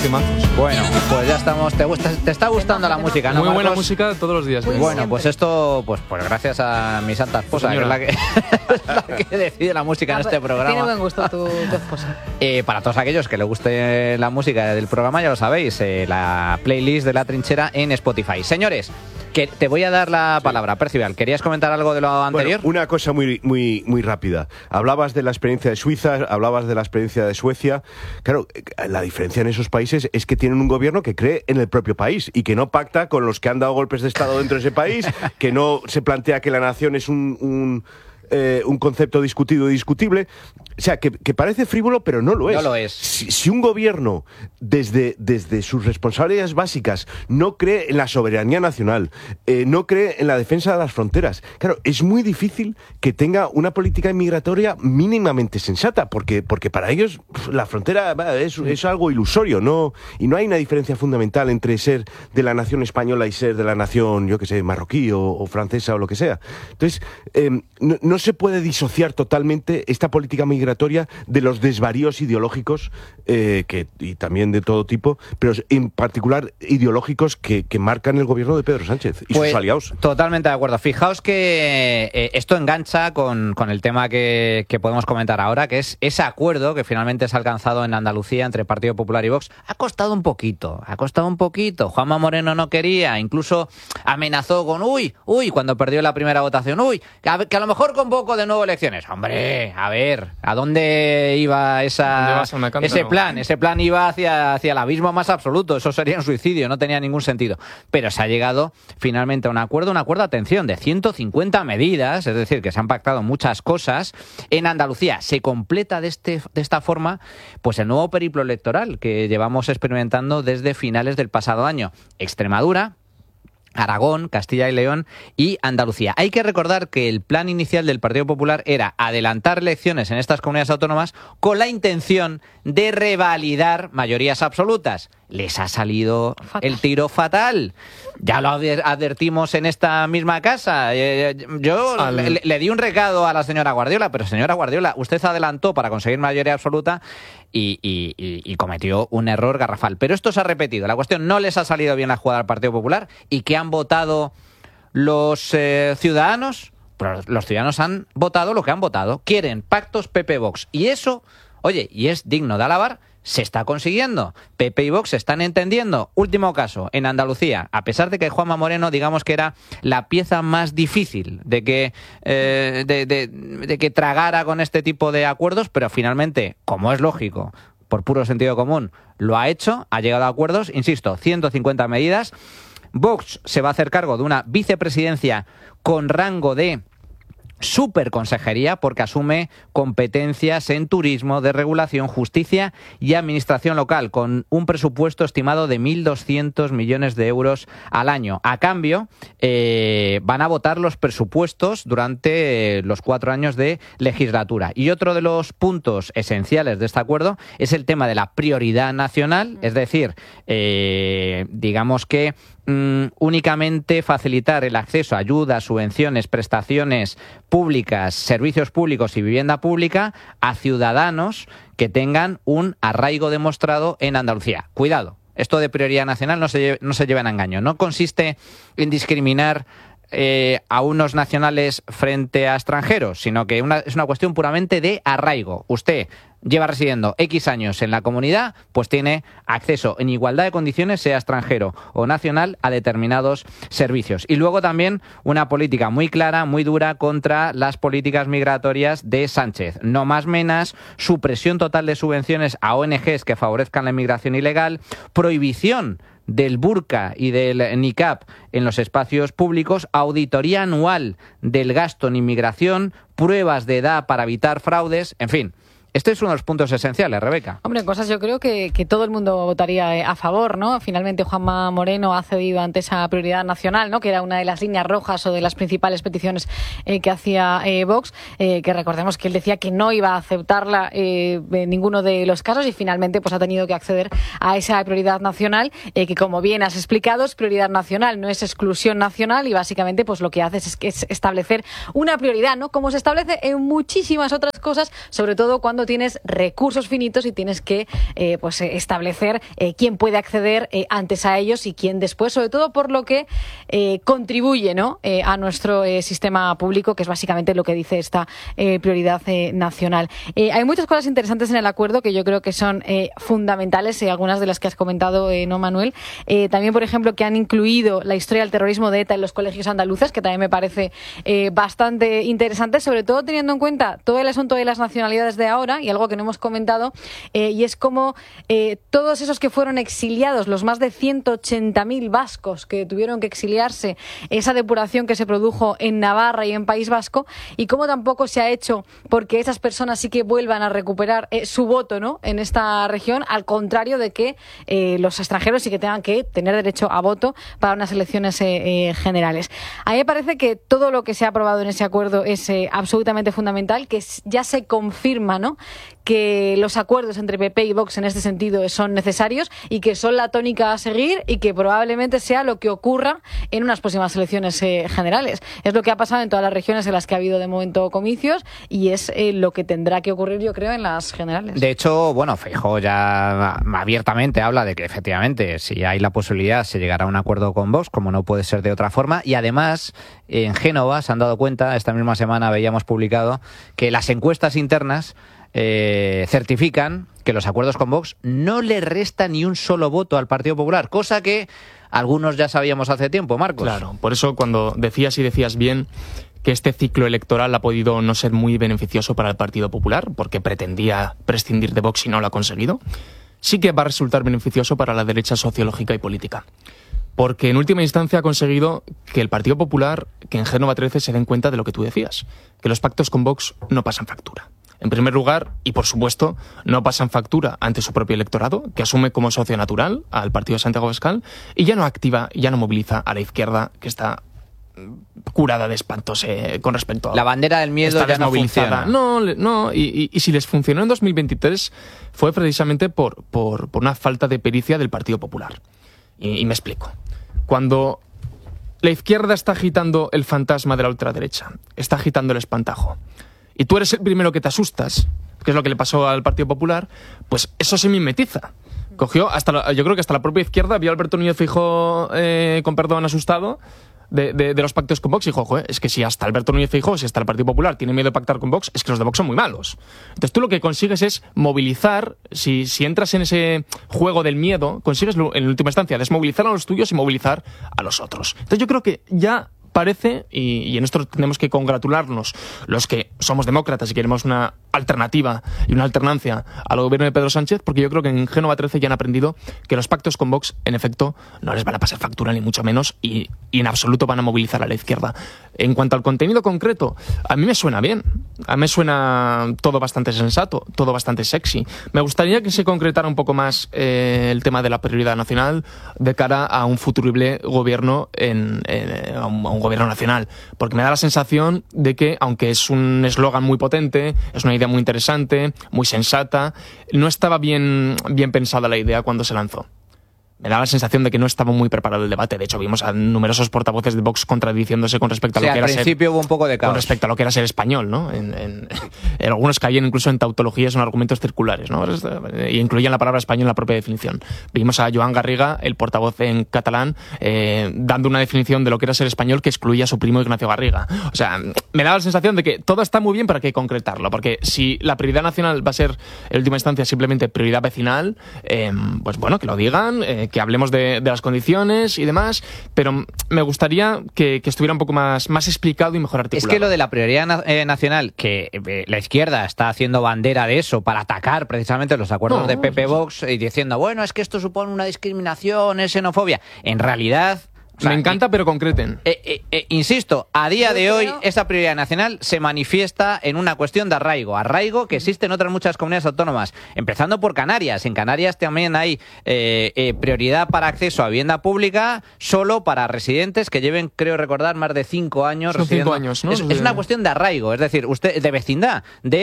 temazos. Bueno, pues ya estamos. ¿Te está gustando la música, no, Muy buena Marcos? música todos los días. Bueno, pues esto, pues gracias a mi santa esposa, que es la que decide la música en este programa. Tiene buen gusto tu esposa. Para todos aquellos que les guste la música del programa, ya lo sabéis, la playlist de La Trinchera en Spotify. Señores, que te voy a dar la palabra. Percival, ¿querías comentar algo de lo anterior? Bueno, una cosa muy rápida. Hablabas de la experiencia de Suiza, hablabas de la experiencia de Suecia. Claro, la diferencia en esos países es que tienen un gobierno que cree en el propio país y que no pacta con los que han dado golpes de Estado dentro de ese país, que no se plantea que la nación es un concepto discutido y discutible. O sea, que parece frívolo, pero no lo es. No lo es. Si un gobierno, desde sus responsabilidades básicas, no cree en la soberanía nacional, no cree en la defensa de las fronteras, claro, es muy difícil que tenga una política inmigratoria mínimamente sensata, porque para ellos la frontera es algo ilusorio, ¿no? Y no hay una diferencia fundamental entre ser de la nación española y ser de la nación, yo qué sé, marroquí o francesa o lo que sea. Entonces, no se puede disociar totalmente esta política migratoria de los desvaríos ideológicos y también de todo tipo, pero en particular ideológicos que marcan el gobierno de Pedro Sánchez y sus aliados. Totalmente de acuerdo. Fijaos que esto engancha con el tema que podemos comentar ahora, que es ese acuerdo que finalmente se ha alcanzado en Andalucía entre Partido Popular y Vox. Ha costado un poquito. Juanma Moreno no quería, incluso amenazó con cuando perdió la primera votación, que a lo mejor convoco de nuevo elecciones. Hombre, a ver, ¿a dónde iba ese plan? Ese plan iba hacia el abismo más absoluto. Eso sería un suicidio, no tenía ningún sentido. Pero se ha llegado finalmente a un acuerdo, atención, de 150 medidas, es decir, que se han pactado muchas cosas. En Andalucía se completa de esta forma pues el nuevo periplo electoral que llevamos experimentando desde finales del pasado año. Extremadura, Aragón, Castilla y León y Andalucía. Hay que recordar que el plan inicial del Partido Popular era adelantar elecciones en estas comunidades autónomas con la intención de revalidar mayorías absolutas. Les ha salido el tiro fatal. Ya lo advertimos en esta misma casa. Yo le di un recado a la señora Guardiola, pero señora Guardiola, usted adelantó para conseguir mayoría absoluta y cometió un error garrafal. Pero esto se ha repetido. La cuestión, no les ha salido bien la jugada al Partido Popular. ¿Y qué han votado los ciudadanos? Pues los ciudadanos han votado lo que han votado. Quieren pactos PP-Vox. Y eso, oye, y es digno de alabar, se está consiguiendo. PP y Vox se están entendiendo. Último caso, en Andalucía, a pesar de que Juanma Moreno, digamos que era la pieza más difícil de que tragara con este tipo de acuerdos, pero finalmente, como es lógico, por puro sentido común, lo ha hecho, ha llegado a acuerdos, insisto, 150 medidas. Vox se va a hacer cargo de una vicepresidencia con rango de superconsejería porque asume competencias en turismo, desregulación, justicia y administración local, con un presupuesto estimado de 1.200 millones de euros al año. A cambio, van a votar los presupuestos durante los 4 años de legislatura. Y otro de los puntos esenciales de este acuerdo es el tema de la prioridad nacional, es decir, digamos que únicamente facilitar el acceso a ayudas, subvenciones, prestaciones públicas, servicios públicos y vivienda pública a ciudadanos que tengan un arraigo demostrado en Andalucía. Cuidado, esto de prioridad nacional no se lleva en engaño. No consiste en discriminar a unos nacionales frente a extranjeros, sino que es una cuestión puramente de arraigo. Usted lleva residiendo X años en la comunidad, pues tiene acceso en igualdad de condiciones, sea extranjero o nacional, a determinados servicios. Y luego también una política muy clara, muy dura contra las políticas migratorias de Sánchez. No más menas, supresión total de subvenciones a ONGs que favorezcan la inmigración ilegal, prohibición del burka y del niqab en los espacios públicos, auditoría anual del gasto en inmigración, pruebas de edad para evitar fraudes, en fin. Este es uno de los puntos esenciales, Rebeca. Hombre, cosas yo creo que todo el mundo votaría a favor, ¿no? Finalmente Juanma Moreno ha cedido ante esa prioridad nacional, ¿no? Que era una de las líneas rojas o de las principales peticiones que hacía Vox, que recordemos que él decía que no iba a aceptarla en ninguno de los casos y finalmente pues ha tenido que acceder a esa prioridad nacional, que como bien has explicado es prioridad nacional, no es exclusión nacional y básicamente pues lo que hace es establecer una prioridad, ¿no? Como se establece en muchísimas otras cosas, sobre todo cuando cuando tienes recursos finitos y tienes que establecer quién puede acceder antes a ellos y quién después, sobre todo por lo que contribuye, ¿no?, a nuestro sistema público, que es básicamente lo que dice esta prioridad nacional. Hay muchas cosas interesantes en el acuerdo que yo creo que son fundamentales, algunas de las que has comentado, ¿no, Manuel? También, por ejemplo, que han incluido la historia del terrorismo de ETA en los colegios andaluces, que también me parece bastante interesante, sobre todo teniendo en cuenta todo el asunto de las nacionalidades de ahora, y algo que no hemos comentado, y es como todos esos que fueron exiliados, los más de 180.000 vascos que tuvieron que exiliarse, esa depuración que se produjo en Navarra y en País Vasco, y cómo tampoco se ha hecho porque esas personas sí que vuelvan a recuperar su voto, ¿no?, en esta región, al contrario de que los extranjeros sí que tengan que tener derecho a voto para unas elecciones generales. A mí me parece que todo lo que se ha aprobado en ese acuerdo es absolutamente fundamental, que ya se confirma, ¿no?, que los acuerdos entre PP y Vox en este sentido son necesarios y que son la tónica a seguir y que probablemente sea lo que ocurra en unas próximas elecciones generales. Es lo que ha pasado en todas las regiones en las que ha habido de momento comicios y es lo que tendrá que ocurrir, yo creo, en las generales. De hecho, bueno, Feijóo ya abiertamente habla de que efectivamente, si hay la posibilidad, se llegará a un acuerdo con Vox, como no puede ser de otra forma, y además en Génova se han dado cuenta, esta misma semana veíamos publicado, que las encuestas internas certifican que los acuerdos con Vox no le restan ni un solo voto al Partido Popular, cosa que algunos ya sabíamos hace tiempo, Marcos. Claro, por eso cuando decías bien que este ciclo electoral ha podido no ser muy beneficioso para el Partido Popular, porque pretendía prescindir de Vox y no lo ha conseguido, sí que va a resultar beneficioso para la derecha sociológica y política. Porque en última instancia ha conseguido que el Partido Popular, que en Génova 13 se den cuenta de lo que tú decías, que los pactos con Vox no pasan factura. En primer lugar, y por supuesto, no pasan factura ante su propio electorado, que asume como socio natural al partido de Santiago Abascal, y ya no activa, ya no moviliza a la izquierda, que está curada de espantos con respecto a... La bandera del miedo ya no funciona. No, y si les funcionó en 2023 fue precisamente por una falta de pericia del Partido Popular. Y me explico. Cuando la izquierda está agitando el fantasma de la ultraderecha, está agitando el espantajo, y tú eres el primero que te asustas, que es lo que le pasó al Partido Popular, pues eso se mimetiza. Cogió yo creo que hasta la propia izquierda vio a Alberto Núñez Feijóo, con perdón, asustado de los pactos con Vox y dijo, es que si hasta Alberto Núñez Feijóo, si hasta el Partido Popular tiene miedo de pactar con Vox, es que los de Vox son muy malos. Entonces tú lo que consigues es movilizar, si entras en ese juego del miedo, consigues en última instancia desmovilizar a los tuyos y movilizar a los otros. Entonces yo creo que ya parece, y en esto tenemos que congratularnos los que somos demócratas y queremos una alternativa y una alternancia al gobierno de Pedro Sánchez, porque yo creo que en Génova 13 ya han aprendido que los pactos con Vox, en efecto, no les van a pasar factura ni mucho menos y en absoluto van a movilizar a la izquierda. En cuanto al contenido concreto, a mí me suena bien, a mí me suena todo bastante sensato, todo bastante sexy. Me gustaría que se concretara un poco más el tema de la prioridad nacional de cara a un futurible gobierno, a un gobierno nacional, porque me da la sensación de que, aunque es un eslogan muy potente, es una idea muy interesante, muy sensata, no estaba bien pensada la idea cuando se lanzó. Me da la sensación de que no estaba muy preparado el debate. De hecho, vimos a numerosos portavoces de Vox contradiciéndose con respecto a lo que era ser... al principio hubo un poco de caos. Con respecto a lo que era ser español, ¿no? Algunos caían incluso en tautologías, en argumentos circulares, ¿no? Y incluían la palabra español en la propia definición. Vimos a Joan Garriga, el portavoz en catalán, dando una definición de lo que era ser español que excluía a su primo Ignacio Garriga. O sea, me da la sensación de que todo está muy bien, pero hay que concretarlo. Porque si la prioridad nacional va a ser, en última instancia, simplemente prioridad vecinal, pues bueno, que lo digan, que hablemos de las condiciones y demás, pero me gustaría que estuviera un poco más explicado y mejor articulado. Es que lo de la prioridad nacional, que la izquierda está haciendo bandera de eso para atacar precisamente los acuerdos de PP-Vox y diciendo, bueno, es que esto supone una discriminación, es xenofobia. En realidad... me encanta, pero concreten. Insisto, a día de hoy esa prioridad nacional se manifiesta en una cuestión de arraigo que existe en otras muchas comunidades autónomas, empezando por Canarias. En Canarias también hay prioridad para acceso a vivienda pública solo para residentes que lleven, creo recordar, más de 5 años. Son 5 años, ¿no? Es una cuestión de arraigo, es decir, de vecindad,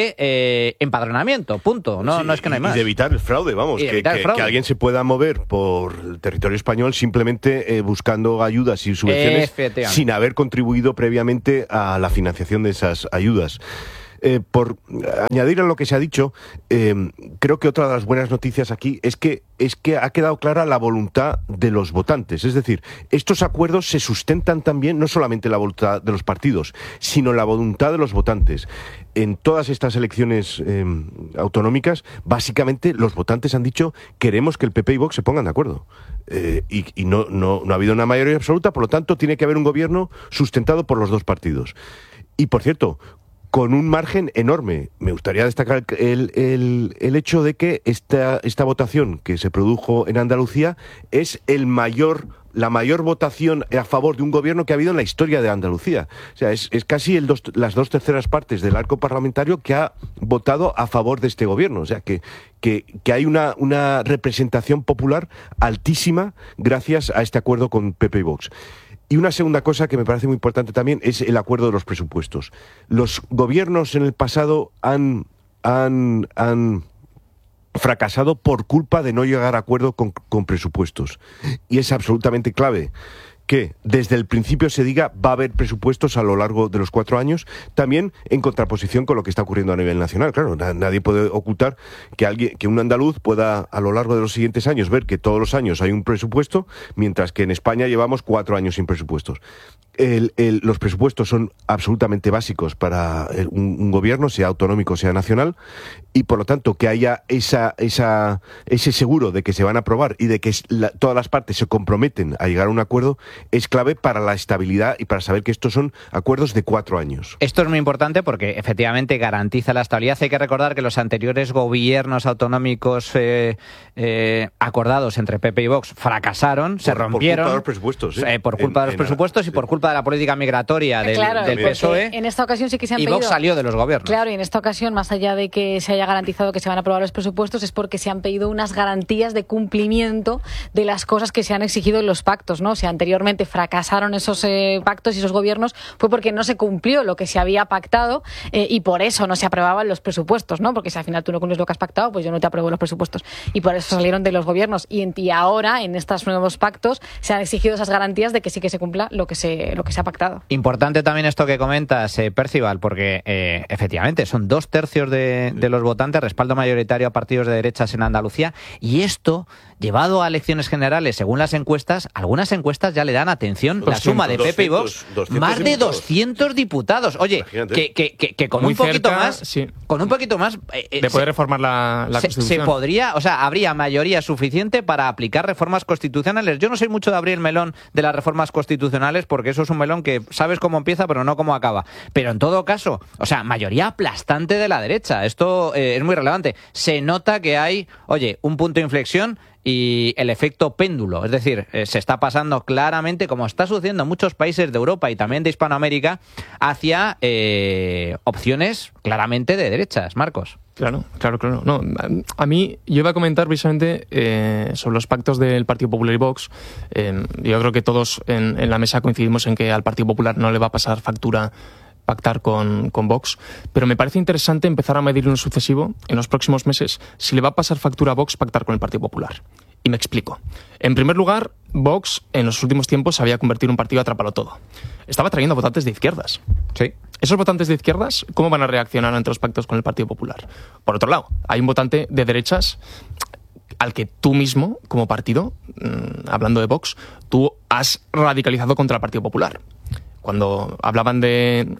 de empadronamiento, punto. No, sí, no es que no hay más. Y de evitar el fraude, vamos, que alguien se pueda mover por el territorio español simplemente buscando ayudas y subvenciones sin haber contribuido previamente a la financiación de esas ayudas. Por añadir a lo que se ha dicho, creo que otra de las buenas noticias aquí es que ha quedado clara la voluntad de los votantes. Es decir, estos acuerdos se sustentan también no solamente en la voluntad de los partidos, sino en la voluntad de los votantes. En todas estas elecciones autonómicas, básicamente los votantes han dicho: queremos que el PP y Vox se pongan de acuerdo. Y no ha habido una mayoría absoluta, por lo tanto tiene que haber un gobierno sustentado por los dos partidos. Y por cierto, con un margen enorme. Me gustaría destacar el hecho de que esta votación que se produjo en Andalucía es la mayor votación a favor de un gobierno que ha habido en la historia de Andalucía. O sea, es casi las 2/3 partes del arco parlamentario que ha votado a favor de este gobierno. O sea, que hay una representación popular altísima gracias a este acuerdo con PP y Vox. Y una segunda cosa que me parece muy importante también es el acuerdo de los presupuestos. Los gobiernos en el pasado han fracasado por culpa de no llegar a acuerdo con presupuestos. Y es absolutamente clave que desde el principio se diga: va a haber presupuestos a lo largo de los 4 años, también en contraposición con lo que está ocurriendo a nivel nacional. Claro, nadie puede ocultar que un andaluz pueda a lo largo de los siguientes años ver que todos los años hay un presupuesto, mientras que en España llevamos 4 años sin presupuestos. Los presupuestos son absolutamente básicos para un gobierno, sea autonómico, sea nacional, y por lo tanto que haya ese seguro de que se van a aprobar y de que todas las partes se comprometen a llegar a un acuerdo es clave para la estabilidad y para saber que estos son acuerdos de 4 años. Esto es muy importante porque efectivamente garantiza la estabilidad. Hay que recordar que los anteriores gobiernos autonómicos acordados entre PP y Vox fracasaron, se rompieron. Por culpa de los presupuestos. Por culpa de los presupuestos y por culpa de la política migratoria del PSOE. En esta ocasión sí que se han y pedido, Vox salió de los gobiernos. Claro, y en esta ocasión, más allá de que se haya garantizado que se van a aprobar los presupuestos, es porque se han pedido unas garantías de cumplimiento de las cosas que se han exigido en los pactos, ¿no? O sea, anteriormente fracasaron esos pactos y esos gobiernos fue porque no se cumplió lo que se había pactado y por eso no se aprobaban los presupuestos, ¿no? Porque si al final tú no cumples lo que has pactado, pues yo no te apruebo los presupuestos. Y por eso salieron de los gobiernos. Y ahora, en estos nuevos pactos, se han exigido esas garantías de que sí que se cumpla lo que se ha pactado. Importante también esto que comentas, Percival, porque efectivamente son 2/3 de los votantes, respaldo mayoritario a partidos de derechas en Andalucía, y esto, llevado a elecciones generales, según las encuestas, algunas encuestas ya le dan atención, 200, la suma de PP y Vox, 200 más de 200 diputados. Oye, que con un poquito cerca, más, sí, con un poquito más de poder reformar la Constitución. Se podría, o sea, habría mayoría suficiente para aplicar reformas constitucionales. Yo no soy mucho de abrir el melón de las reformas constitucionales porque eso es un melón que sabes cómo empieza pero no cómo acaba. Pero en todo caso, o sea, mayoría aplastante de la derecha. Esto es muy relevante. Se nota que hay, oye, un punto de inflexión y el efecto péndulo, es decir, se está pasando claramente, como está sucediendo en muchos países de Europa y también de Hispanoamérica, hacia opciones claramente de derechas, Marcos. Claro. No, a mí, yo iba a comentar precisamente sobre los pactos del Partido Popular y Vox. Yo creo que todos en la mesa coincidimos en que al Partido Popular no le va a pasar factura pactar con Vox, pero me parece interesante empezar a medir en lo sucesivo, en los próximos meses, si le va a pasar factura a Vox pactar con el Partido Popular. Y me explico. En primer lugar, Vox en los últimos tiempos se había convertido en un partido atrápalo todo. Estaba trayendo votantes de izquierdas. Sí. Esos votantes de izquierdas, ¿cómo van a reaccionar ante los pactos con el Partido Popular? Por otro lado, hay un votante de derechas al que tú mismo, como partido, hablando de Vox, tú has radicalizado contra el Partido Popular. Cuando hablaban de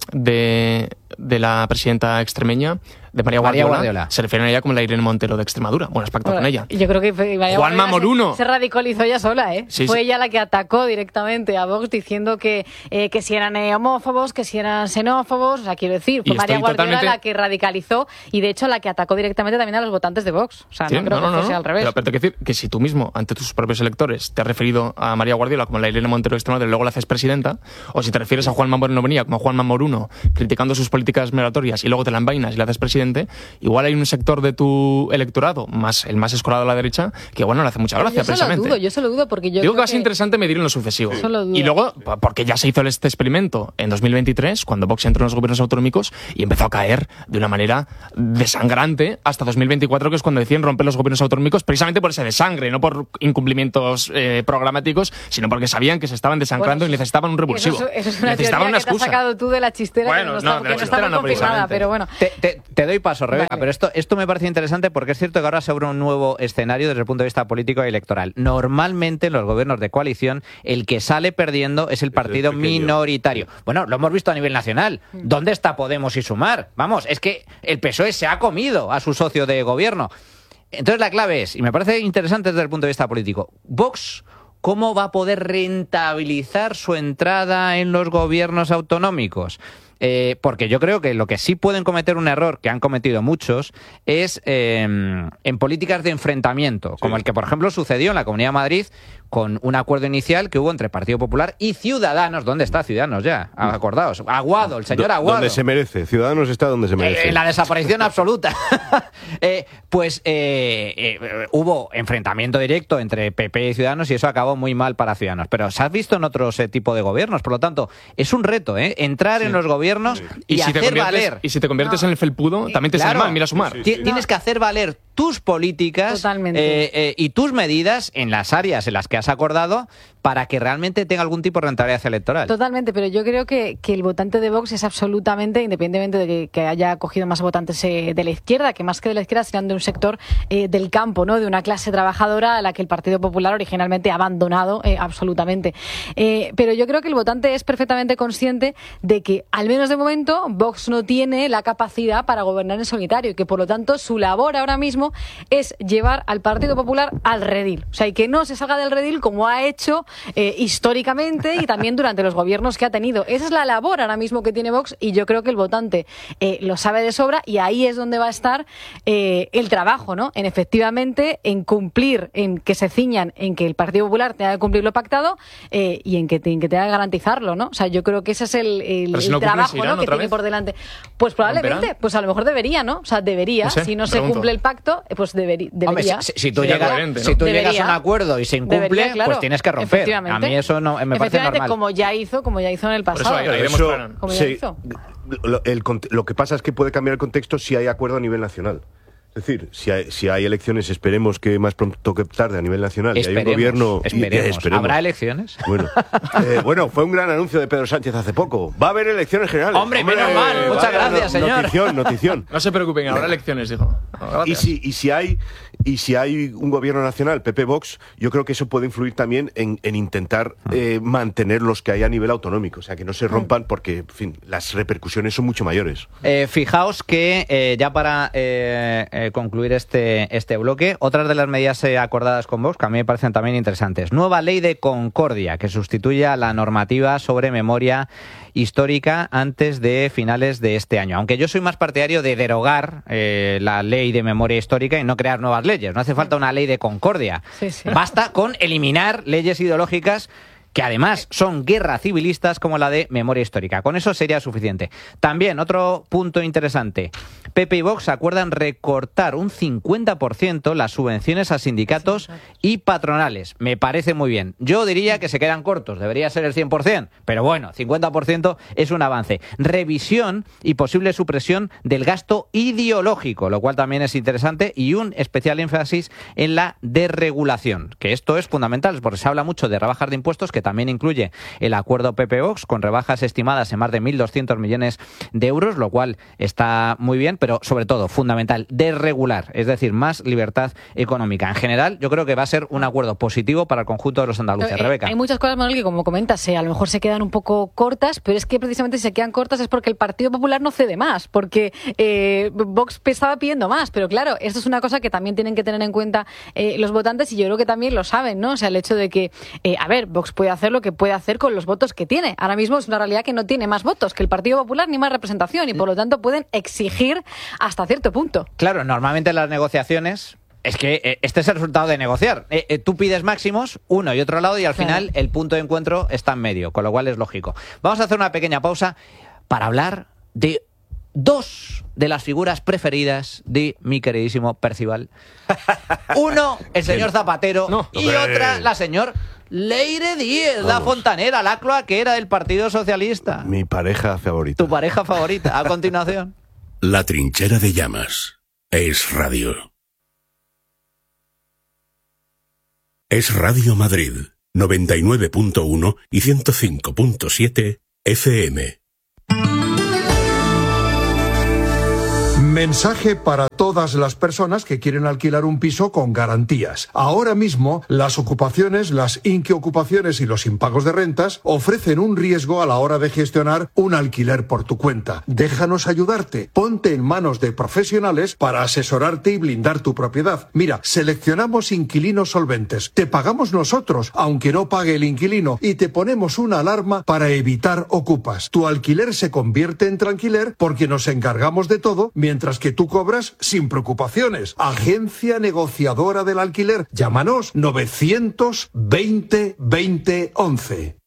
la presidenta extremeña, de María Guardiola, se refieren a ella como la Irene Montero de Extremadura. Bueno, has pactado con ella. Yo creo que María Juanma Moruno se radicalizó ella sola, ¿eh? Sí, Fue ella la que atacó directamente a Vox diciendo que si eran homófobos, que si eran xenófobos, o sea, quiero decir, fue María Guardiola la que radicalizó y de hecho la que atacó directamente también a los votantes de Vox. O sea, no creo que fuese al revés. Pero te quiero decir que si tú mismo, ante tus propios electores, te has referido a María Guardiola como la Irene Montero de Extremadura y luego la haces presidenta, o si te refieres a Juanma Moruno como Juanma Moruno, criticando sus políticas migratorias y luego te la envainas y la haces presidente, igual hay un sector de tu electorado, el más escolado a la derecha, que igual no le hace mucha gracia, precisamente. Yo se lo dudo porque yo digo que va a ser interesante medir en lo sucesivo. Y luego, porque ya se hizo este experimento en 2023, cuando Vox entró en los gobiernos autonómicos y empezó a caer de una manera desangrante hasta 2024, que es cuando deciden romper los gobiernos autonómicos, precisamente por ese desangre, no por incumplimientos programáticos, sino porque sabían que se estaban desangrando y necesitaban un revulsivo. Eso es una teoría que te has sacado tú de la chistera. Bueno, no, de la está muy confirmada, pero bueno. Te doy paso, Rebeca, Vale. pero esto me parece interesante porque es cierto que ahora se abre un nuevo escenario desde el punto de vista político y electoral. Normalmente en los gobiernos de coalición el que sale perdiendo es el partido minoritario. Bueno, lo hemos visto a nivel nacional. ¿Dónde está Podemos y Sumar? Vamos, es que el PSOE se ha comido a su socio de gobierno. Entonces la clave es, y me parece interesante desde el punto de vista político, Vox, ¿cómo va a poder rentabilizar su entrada en los gobiernos autonómicos? Porque yo creo que lo que sí pueden cometer un error, que han cometido muchos, es en políticas de enfrentamiento, como el que, por ejemplo, sucedió en la Comunidad de Madrid con un acuerdo inicial que hubo entre Partido Popular y Ciudadanos. ¿Dónde está Ciudadanos ya? Acordaos. Aguado, el señor Aguado. Donde se merece. Ciudadanos está donde se merece. En la desaparición absoluta. Hubo enfrentamiento directo entre PP y Ciudadanos y eso acabó muy mal para Ciudadanos. Pero se ha visto en otros tipo de gobiernos. Por lo tanto, es un reto, entrar en los gobiernos y si hacer valer. Y si te conviertes en el felpudo, también te sale mal, mira Sumar. Tienes que hacer valer tus políticas y tus medidas en las áreas en las que has acordado para que realmente tenga algún tipo de rentabilidad electoral. Totalmente, pero yo creo que el votante de Vox es absolutamente, independientemente de que haya cogido más votantes de la izquierda, que más que de la izquierda serán de un sector del campo, ¿no? De una clase trabajadora a la que el Partido Popular originalmente ha abandonado absolutamente. Pero yo creo que el votante es perfectamente consciente de que, al menos de momento, Vox no tiene la capacidad para gobernar en solitario y que, por lo tanto, su labor ahora mismo es llevar al Partido Popular al redil. O sea, y que no se salga del redil como ha hecho históricamente y también durante los gobiernos que ha tenido. Esa es la labor ahora mismo que tiene Vox y yo creo que el votante lo sabe de sobra y ahí es donde va a estar el trabajo, ¿no? En efectivamente, en cumplir, en que se ciñan, en que el Partido Popular tenga que cumplir lo pactado y en que tenga que garantizarlo, ¿no? O sea, yo creo que ese es el si no trabajo, cumplen, ¿no? que tiene por delante. Pues probablemente, pues a lo mejor debería, ¿no? O sea, debería. No sé, si no se pregunto. cumple el pacto, pues debería. Hombre, si tú Sería llegas, coherente, ¿no? si tú llegas Debería. a un acuerdo y se incumple, Debería, claro. pues tienes que romper. A mí eso no me parece Efectivamente, normal. como ya hizo en el Por eso pasado. ahí Pero demostraron. Como ya hizo. Lo que pasa es que puede cambiar el contexto si hay acuerdo a nivel nacional. Es decir, si hay elecciones, esperemos que más pronto que tarde a nivel nacional, y hay un gobierno... Esperemos. ¿Habrá elecciones? Bueno, fue un gran anuncio de Pedro Sánchez hace poco. Va a haber elecciones generales. Hombre, menos mal. Muchas gracias, señor. Notición. No se preocupen, habrá elecciones, dijo. Gracias. Y si hay un gobierno nacional, PP-Vox, yo creo que eso puede influir también en intentar mantener los que hay a nivel autonómico. O sea, que no se rompan porque, en fin, las repercusiones son mucho mayores. Fijaos que ya para concluir este bloque, otras de las medidas acordadas con Vox que a mí me parecen también interesantes. Nueva ley de concordia que sustituye a la normativa sobre memoria histórica antes de finales de este año. Aunque yo soy más partidario de derogar la ley de memoria histórica y no crear nuevas leyes. No hace falta una ley de concordia. Sí, sí. Basta con eliminar leyes ideológicas que además son guerra civilistas como la de memoria histórica. Con eso sería suficiente. También, otro punto interesante. PP y Vox acuerdan recortar un 50% las subvenciones a sindicatos y patronales. Me parece muy bien. Yo diría que se quedan cortos, debería ser el 100%, pero bueno, 50% es un avance. Revisión y posible supresión del gasto ideológico, lo cual también es interesante, y un especial énfasis en la desregulación, que esto es fundamental, porque se habla mucho de rebajas de impuestos, que también incluye el acuerdo PP-Vox, con rebajas estimadas en más de 1.200 millones de euros, lo cual está muy bien, pero sobre todo, fundamental, desregular, es decir, más libertad económica. En general, yo creo que va a ser un acuerdo positivo para el conjunto de los andaluces. Rebeca. Hay muchas cosas, Manuel, que como comentas, a lo mejor se quedan un poco cortas, pero es que precisamente si se quedan cortas es porque el Partido Popular no cede más, porque Vox estaba pidiendo más, pero claro, esto es una cosa que también tienen que tener en cuenta los votantes y yo creo que también lo saben, ¿no? O sea, el hecho de que, Vox puede hacer lo que puede hacer con los votos que tiene. Ahora mismo es una realidad que no tiene más votos que el Partido Popular ni más representación y por lo tanto pueden exigir hasta cierto punto. Claro, normalmente en las negociaciones es que este es el resultado de negociar. Tú pides máximos, uno y otro lado, y al final el punto de encuentro está en medio, con lo cual es lógico. Vamos a hacer una pequeña pausa para hablar de dos de las figuras preferidas de mi queridísimo Percival. Uno, el señor Zapatero, y otra, la señor Leire Díez, la fontanera, la cloaquera del Partido Socialista. Mi pareja favorita. Tu pareja favorita. A continuación. La trinchera de llamas. Es Radio. Es Radio Madrid, 99.1 y 105.7 FM. Mensaje para todas las personas que quieren alquilar un piso con garantías. Ahora mismo, las ocupaciones, las inquiocupaciones y los impagos de rentas ofrecen un riesgo a la hora de gestionar un alquiler por tu cuenta. Déjanos ayudarte. Ponte en manos de profesionales para asesorarte y blindar tu propiedad. Mira, seleccionamos inquilinos solventes. Te pagamos nosotros, aunque no pague el inquilino, y te ponemos una alarma para evitar ocupas. Tu alquiler se convierte en tranquiler porque nos encargamos de todo, mientras que tú cobras sin preocupaciones. Agencia negociadora del alquiler. Llámanos 920 20 11.